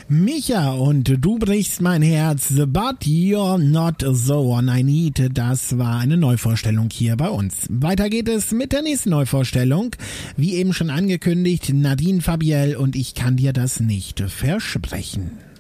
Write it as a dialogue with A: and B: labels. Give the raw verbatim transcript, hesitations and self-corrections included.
A: Micha und du brichst mein Herz, but you're not the one I need. Das war eine Neuvorstellung hier bei uns. Weiter geht es mit der nächsten Neuvorstellung. Wie eben schon angekündigt, Nadine Fabiel und ich kann dir das nicht versprechen.